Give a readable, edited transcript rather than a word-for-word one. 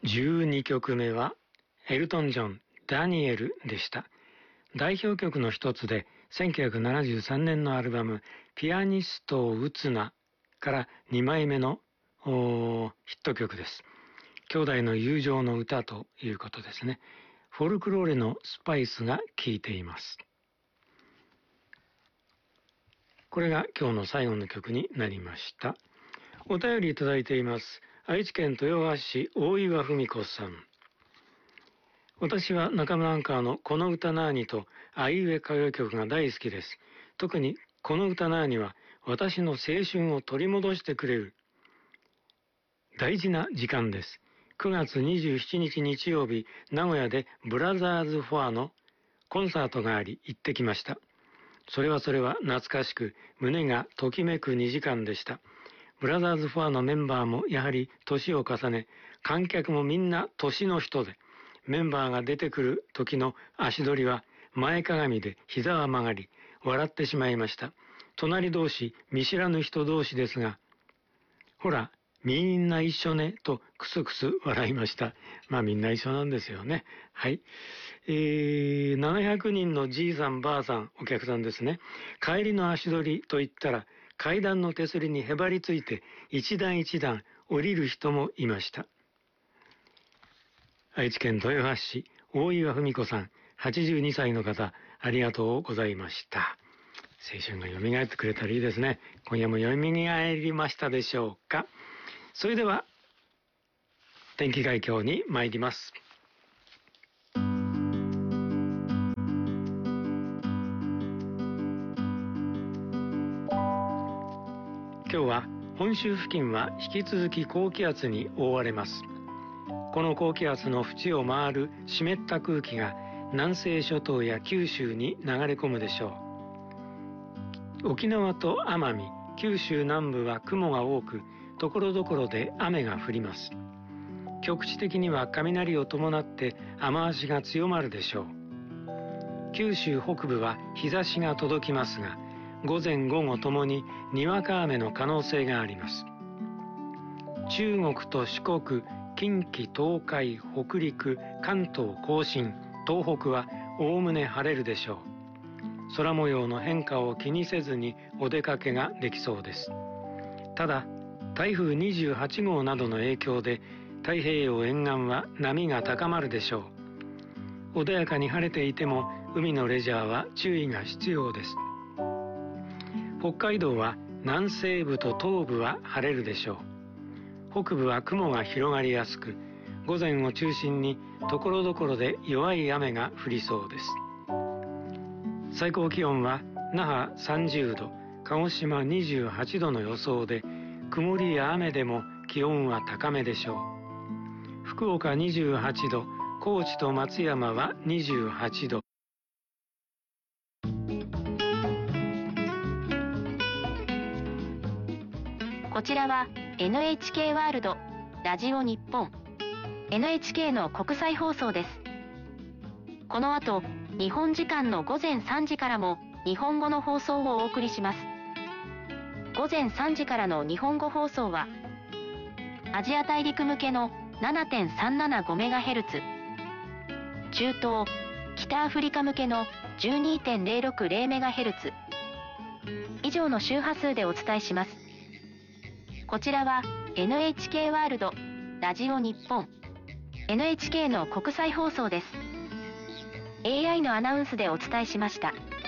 12曲目はエルトン・ジョン、ダニエルでした。代表曲の一つで1973年のアルバムピアニストを打つなから2枚目のヒット曲です。兄弟の友情の歌ということですね。フォルクローレのスパイスが効いています。これが今日の最後の曲になりました。お便りいただいています。愛知県豊橋市大岩文子さん。私は中村アンカーのこの歌なーにとあいうえ歌謡曲が大好きです。特にこの歌なーには私の青春を取り戻してくれる大事な時間です。9月27日日曜日、名古屋でブラザーズフォアのコンサートがあり行ってきました。それは懐かしく胸がときめく2時間でした。ブラザーズフォアのメンバーもやはり年を重ね、観客もみんな年の人で、メンバーが出てくる時の足取りは前かがみで膝は曲がり、笑ってしまいました。隣同士、見知らぬ人同士ですが、ほら、みんな一緒ね、とクスクス笑いました。まあみんな一緒なんですよね。はい。700人のじいさんばあさん、お客さんですね。帰りの足取りと言ったら、階段の手すりにへばりついて、一段一段降りる人もいました。愛知県豊橋市、大岩文子さん、82歳の方、ありがとうございました。青春が蘇ってくれたらいいですね。今夜も蘇りましたでしょうか。それでは天気概況に参ります。今日は本州付近は引き続き高気圧に覆われます。この高気圧の縁を回る湿った空気が南西諸島や九州に流れ込むでしょう。沖縄と奄美、九州南部は雲が多く、ところどころで雨が降ります。局地的には雷を伴って雨足が強まるでしょう。九州北部は日差しが届きますが、午前午後ともににわか雨の可能性があります。中国と四国、近畿、東海、北陸、関東甲信、東北はおおむね晴れるでしょう。空模様の変化を気にせずにお出かけができそうです。ただ、台風28号などの影響で太平洋沿岸は波が高まるでしょう。穏やかに晴れていても海のレジャーは注意が必要です。北海道は南西部と東部は晴れるでしょう。北部は雲が広がりやすく、午前を中心にところどころで弱い雨が降りそうです。最高気温は那覇30度、鹿児島28度の予想で、曇りや雨でも気温は高めでしょう。福岡28度、高知と松山は28度。 こちらは NHK ワールドラジオ日本 NHK の国際放送です。この後、日本時間の午前3時からも日本語の放送をお送りします。午前3時からの日本語放送はアジア大陸向けの 7.375MHz、中東、北アフリカ向けの 12.060MHz 以上の周波数でお伝えします。こちらは NHK ワールドラジオ日本 NHK の国際放送です。AI のアナウンスでお伝えしました。